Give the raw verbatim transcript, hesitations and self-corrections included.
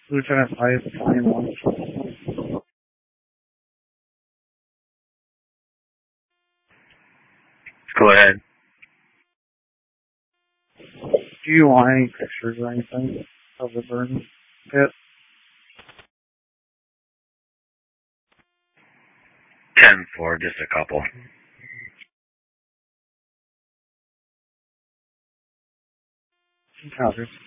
Lieutenant five twenty-one. Go ahead. Do you want any pictures or anything of the burn pit? ten four, just a couple. Copy.